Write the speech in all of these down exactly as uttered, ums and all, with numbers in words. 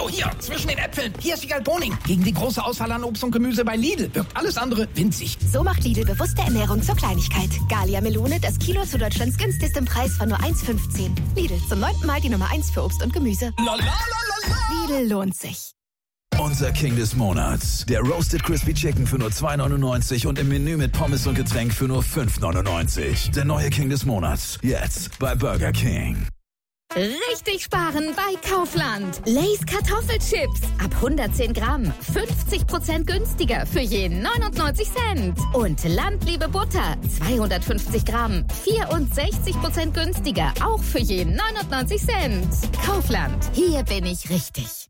Hallo, hier, zwischen den Äpfeln. Hier ist Egal Boning. Gegen die große Auswahl an Obst und Gemüse bei Lidl wirkt alles andere winzig. So macht Lidl bewusste Ernährung zur Kleinigkeit. Gallia Melone, das Kilo zu Deutschlands günstigstem Preis von nur eins Komma fünfzehn. Lidl, zum neunten Mal die Nummer eins für Obst und Gemüse. La, la, la, la, la. Lidl lohnt sich. Unser King des Monats. Der Roasted Crispy Chicken für nur zwei neunundneunzig und im Menü mit Pommes und Getränk für nur fünf neunundneunzig. Der neue King des Monats. Jetzt bei Burger King. Richtig sparen bei Kaufland. Lay's Kartoffelchips. Ab hundertzehn Gramm. fünfzig Prozent günstiger für je neunundneunzig Cent. Und Landliebe Butter. zweihundertfünfzig Gramm. vierundsechzig Prozent günstiger. Auch für je neunundneunzig Cent. Kaufland. Hier bin ich richtig.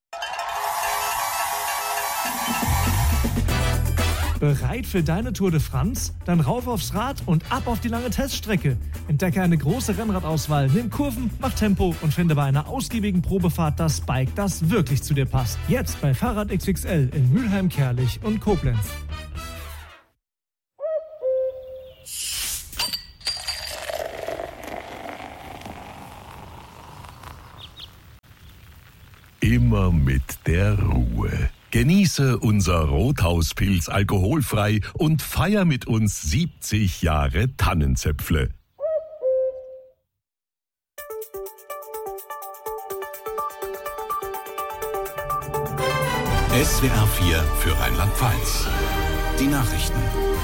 Bereit für deine Tour de France? Dann rauf aufs Rad und ab auf die lange Teststrecke. Entdecke eine große Rennradauswahl, nimm Kurven, mach Tempo und finde bei einer ausgiebigen Probefahrt das Bike, das wirklich zu dir passt. Jetzt bei Fahrrad X X L in Mülheim, Kerlich und Koblenz. Immer mit der Ruhe. Genieße unser Rothauspilz alkoholfrei und feier mit uns siebzig Jahre Tannenzäpfle. S W R vier für Rheinland-Pfalz. Die Nachrichten.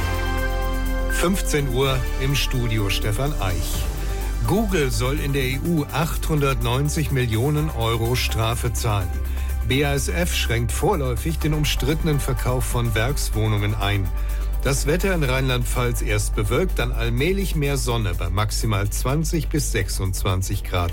fünfzehn Uhr im Studio Stefan Eich. Google soll in der E U achthundertneunzig Millionen Euro Strafe zahlen. B A S F schränkt vorläufig den umstrittenen Verkauf von Werkswohnungen ein. Das Wetter in Rheinland-Pfalz erst bewölkt, dann allmählich mehr Sonne bei maximal zwanzig bis sechsundzwanzig Grad.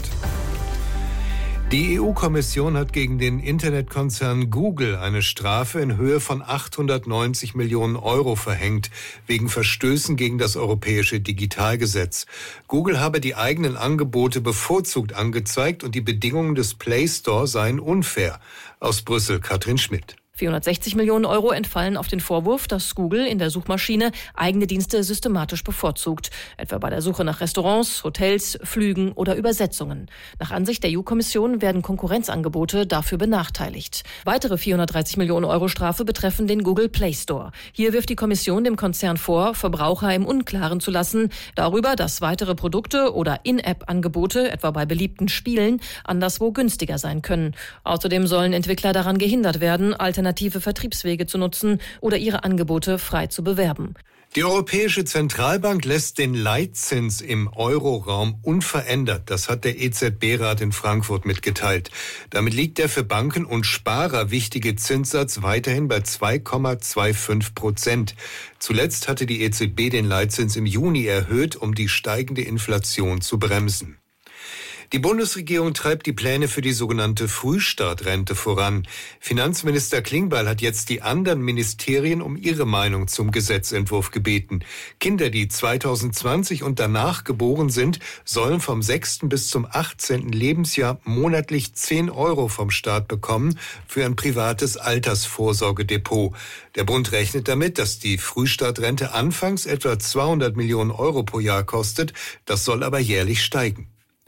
Die E U-Kommission hat gegen den Internetkonzern Google eine Strafe in Höhe von achthundertneunzig Millionen Euro verhängt, wegen Verstößen gegen das europäische Digitalgesetz. Google habe die eigenen Angebote bevorzugt angezeigt und die Bedingungen des Play Store seien unfair. Aus Brüssel, Katrin Schmidt. vierhundertsechzig Millionen Euro entfallen auf den Vorwurf, dass Google in der Suchmaschine eigene Dienste systematisch bevorzugt. Etwa bei der Suche nach Restaurants, Hotels, Flügen oder Übersetzungen. Nach Ansicht der E U-Kommission werden Konkurrenzangebote dafür benachteiligt. Weitere vierhundertdreißig Millionen Euro Strafe betreffen den Google Play Store. Hier wirft die Kommission dem Konzern vor, Verbraucher im Unklaren zu lassen darüber, dass weitere Produkte oder In-App-Angebote, etwa bei beliebten Spielen, anderswo günstiger sein können. Außerdem sollen Entwickler daran gehindert werden, alternative alternative Vertriebswege zu nutzen oder ihre Angebote frei zu bewerben. Die Europäische Zentralbank lässt den Leitzins im Euroraum unverändert. Das hat der E Z B-Rat in Frankfurt mitgeteilt. Damit liegt der für Banken und Sparer wichtige Zinssatz weiterhin bei zwei Komma fünfundzwanzig Prozent. Zuletzt hatte die E Z B den Leitzins im Juni erhöht, um die steigende Inflation zu bremsen. Die Bundesregierung treibt die Pläne für die sogenannte Frühstartrente voran. Finanzminister Klingbeil hat jetzt die anderen Ministerien um ihre Meinung zum Gesetzentwurf gebeten. Kinder, die zweitausendzwanzig und danach geboren sind, sollen vom sechsten bis zum achtzehnten Lebensjahr monatlich zehn Euro vom Staat bekommen für ein privates Altersvorsorgedepot. Der Bund rechnet damit, dass die Frühstartrente anfangs etwa zweihundert Millionen Euro pro Jahr kostet. Das soll aber jährlich steigen.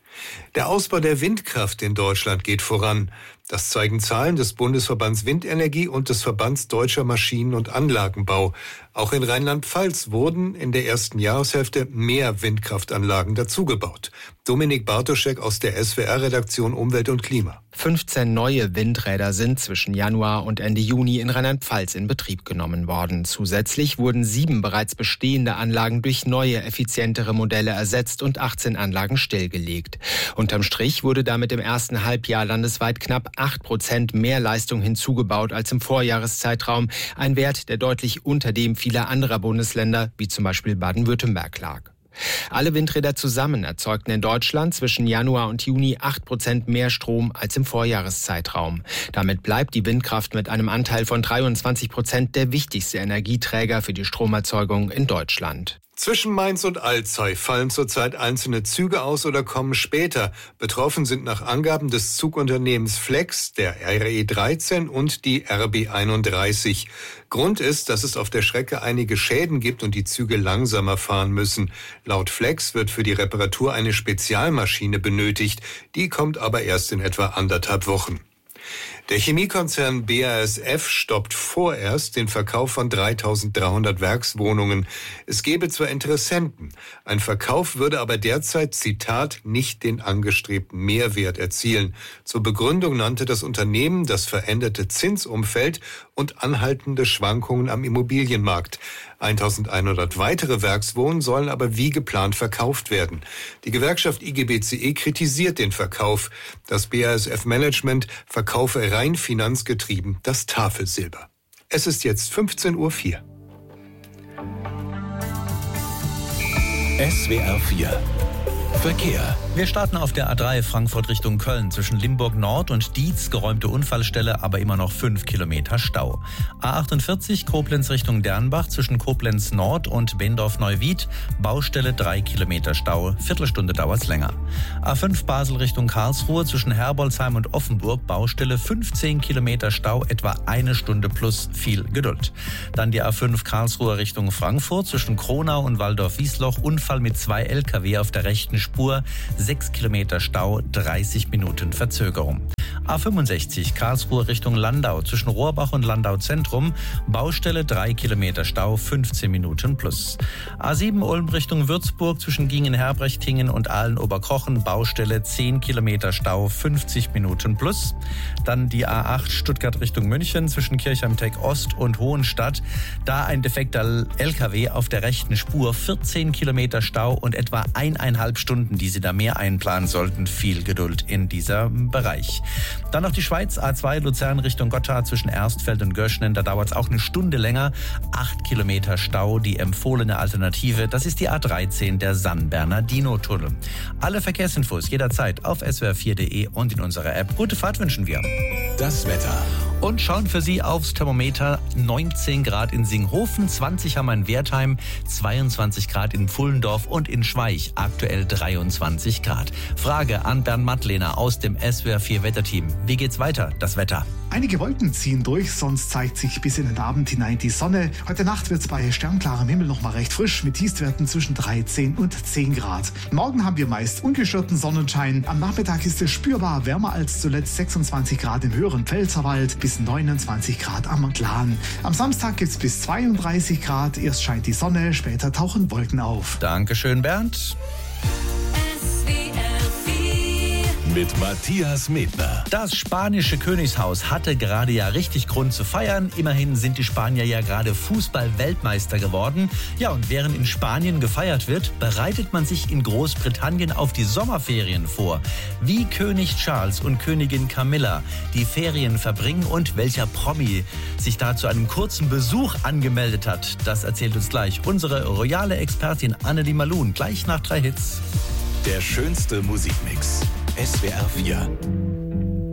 Der Ausbau der Windkraft in Deutschland geht voran. Das zeigen Zahlen des Bundesverbands Windenergie und des Verbands Deutscher Maschinen- und Anlagenbau. Auch in Rheinland-Pfalz wurden in der ersten Jahreshälfte mehr Windkraftanlagen dazugebaut. Dominik Bartoschek aus der S W R-Redaktion Umwelt und Klima. fünfzehn neue Windräder sind zwischen Januar und Ende Juni in Rheinland-Pfalz in Betrieb genommen worden. Zusätzlich wurden sieben bereits bestehende Anlagen durch neue, effizientere Modelle ersetzt und achtzehn Anlagen stillgelegt. Unterm Strich wurde damit im ersten Halbjahr landesweit knapp acht Prozent mehr Leistung hinzugebaut als im Vorjahreszeitraum. Ein Wert, der deutlich unter dem vieler anderer Bundesländer, wie zum Beispiel Baden-Württemberg, lag. Alle Windräder zusammen erzeugten in Deutschland zwischen Januar und Juni acht Prozent mehr Strom als im Vorjahreszeitraum. Damit bleibt die Windkraft mit einem Anteil von dreiundzwanzig Prozent der wichtigste Energieträger für die Stromerzeugung in Deutschland. Zwischen Mainz und Alzey fallen zurzeit einzelne Züge aus oder kommen später. Betroffen sind nach Angaben des Zugunternehmens Flex der R E dreizehn und die R B einunddreißig. Grund ist, dass es auf der Strecke einige Schäden gibt und die Züge langsamer fahren müssen. Laut Flex wird für die Reparatur eine Spezialmaschine benötigt. Die kommt aber erst in etwa anderthalb Wochen. Der Chemiekonzern B A S F stoppt vorerst den Verkauf von dreitausenddreihundert Werkswohnungen. Es gebe zwar Interessenten, ein Verkauf würde aber derzeit, Zitat, nicht den angestrebten Mehrwert erzielen. Zur Begründung nannte das Unternehmen das veränderte Zinsumfeld und anhaltende Schwankungen am Immobilienmarkt. eintausendeinhundert weitere Werkswohnen sollen aber wie geplant verkauft werden. Die Gewerkschaft I G B C E kritisiert den Verkauf. Das B A S F-Management verkaufe rein finanzgetrieben das Tafelsilber. Es ist jetzt fünfzehn Uhr vier. S W R vier Verkehr. Wir starten auf der A drei Frankfurt Richtung Köln. Zwischen Limburg Nord und Dietz geräumte Unfallstelle, aber immer noch fünf Kilometer Stau. A achtundvierzig Koblenz Richtung Dernbach zwischen Koblenz Nord und Bendorf-Neuwied. Baustelle drei Kilometer Stau. Viertelstunde dauert's länger. A fünf Basel Richtung Karlsruhe zwischen Herbolzheim und Offenburg. Baustelle fünfzehn Kilometer Stau, etwa eine Stunde plus viel Geduld. Dann die A fünf Karlsruhe Richtung Frankfurt zwischen Kronau und Waldorf-Wiesloch. Unfall mit zwei L K W auf der rechten Spur. sechs Kilometer Stau, dreißig Minuten Verzögerung. A fünfundsechzig Karlsruhe Richtung Landau zwischen Rohrbach und Landau Zentrum. Baustelle drei Kilometer Stau, fünfzehn Minuten plus. A sieben Ulm Richtung Würzburg zwischen Gingen-Herbrechtingen und Aalen-Oberkochen. Baustelle zehn Kilometer Stau, fünfzig Minuten plus. Dann die A acht Stuttgart Richtung München zwischen Kirchheim-Tech Ost und Hohenstadt. Da ein defekter L K W auf der rechten Spur, vierzehn Kilometer Stau und etwa eineinhalb Stunden, die Sie da mehr einplanen sollten. Viel Geduld in diesem Bereich. Dann noch die Schweiz, A zwei Luzern Richtung Gotthard zwischen Erstfeld und Göschnen. Da dauert es auch eine Stunde länger. Acht Kilometer Stau, die empfohlene Alternative. Das ist die A dreizehn, der San-Bernardino-Tunnel. Alle Verkehrsinfos jederzeit auf s w r vier punkt de und in unserer App. Gute Fahrt wünschen wir. Das Wetter. Und schauen für Sie aufs Thermometer. neunzehn Grad in Singhofen, zwanzig haben wir in Wertheim, zweiundzwanzig Grad in Pfullendorf und in Schweich, aktuell dreiundzwanzig Grad. Frage an Bernd Mattlehner aus dem S W R vier Wetterteam. Wie geht's weiter, das Wetter? Einige Wolken ziehen durch, sonst zeigt sich bis in den Abend hinein die Sonne. Heute Nacht wird es bei sternklarem Himmel noch mal recht frisch mit Tiefstwerten zwischen dreizehn und zehn Grad. Morgen haben wir meist ungestörten Sonnenschein. Am Nachmittag ist es spürbar wärmer als zuletzt, sechsundzwanzig Grad im höheren Pfälzerwald bis neunundzwanzig Grad am Glan. Am Samstag gibt es bis zweiunddreißig Grad. Erst scheint die Sonne, später tauchen Wolken auf. Dankeschön, Bernd. Mit Matthias Medner. Das spanische Königshaus hatte gerade ja richtig Grund zu feiern. Immerhin sind die Spanier ja gerade Fußball-Weltmeister geworden. Ja, und während in Spanien gefeiert wird, bereitet man sich in Großbritannien auf die Sommerferien vor. Wie König Charles und Königin Camilla die Ferien verbringen und welcher Promi sich da zu einem kurzen Besuch angemeldet hat, das erzählt uns gleich unsere royale Expertin Annelie Malun, gleich nach drei Hits. Der schönste Musikmix. S W R vier.